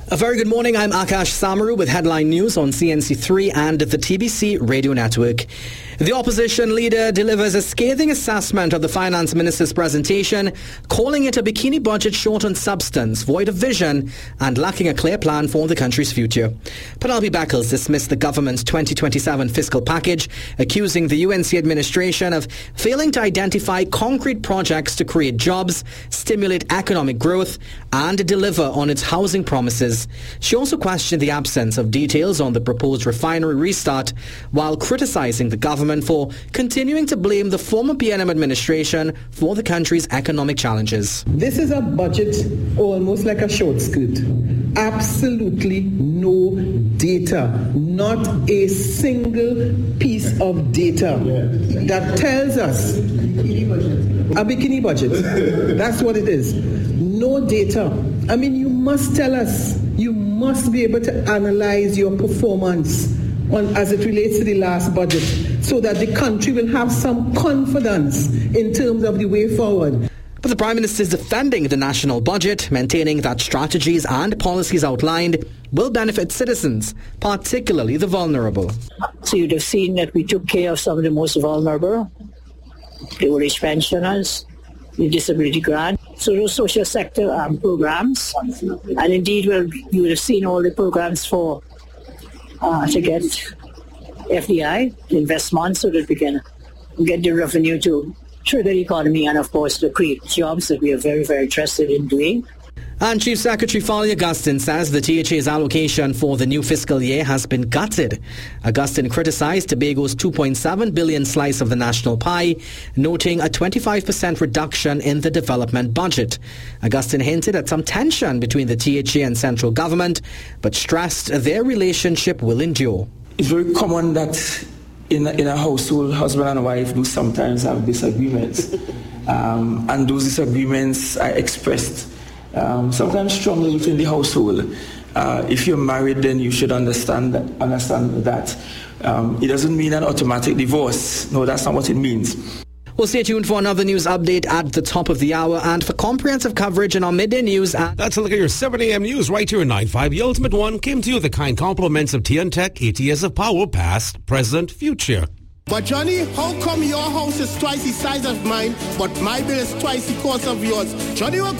A very good morning. I'm Akash Samaru with headline news on CNC3 and the TBC radio network. The opposition leader delivers a scathing assessment of the finance minister's presentation, calling it a bikini budget short on substance, void of vision, and lacking a clear plan for the country's future. Penelope Beckles dismissed the government's 2027 fiscal package, accusing the UNC administration of failing to identify concrete projects to create jobs, stimulate economic growth, and deliver on its housing promises. She also questioned the absence of details on the proposed refinery restart, while criticizing the government for continuing to blame the former PNM administration for the country's economic challenges. This is a budget almost like a short skirt. Absolutely no data, not a single piece of data that tells us a bikini budget. That's what it is. No data. I mean, you must tell us. You must be able to analyze your performance as it relates to the last budget so that the country will have some confidence in terms of the way forward. But the Prime Minister is defending the national budget, maintaining that strategies and policies outlined will benefit citizens, particularly the vulnerable. So you'd have seen that we took care of some of the most vulnerable, the old age pensioners, the disability grant, so those social sector programs. And indeed, you would have seen all the programs for to get FDI, investment, so that we can get the revenue to trigger the economy and, of course, to create jobs that we are very, very interested in doing. And Chief Secretary Fali Augustine says the THA's allocation for the new fiscal year has been gutted. Augustine criticized Tobago's $2.7 billion slice of the national pie, noting a 25% reduction in the development budget. Augustine hinted at some tension between the THA and central government, but stressed their relationship will endure. It's very common that in a household, husband and wife do sometimes have disagreements. And those disagreements are expressed sometimes strongly within the household. If you're married, then you should understand that. It doesn't mean an automatic divorce. No, that's not what it means. Well, stay tuned for another news update at the top of the hour and for comprehensive coverage in our midday news. That's a look at your 7 a.m. news right here in 9-5. The Ultimate One came to you with the kind compliments of TN-Tech, 8 years of power, past, present, future. But Johnny, how come your house is twice the size of mine, but my bill is twice the cost of yours? Johnny,